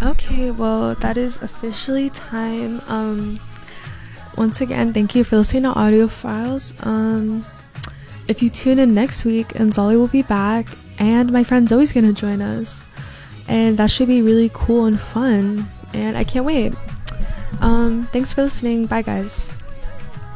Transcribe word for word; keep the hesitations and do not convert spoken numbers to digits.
Okay, well, that is officially time. Um, once again, thank you for listening to Audio Files. Um, if you tune in next week, and Zolly will be back, and my friend Zoe's gonna join us, and that should be really cool and fun, and I can't wait. Um, thanks for listening. Bye, guys.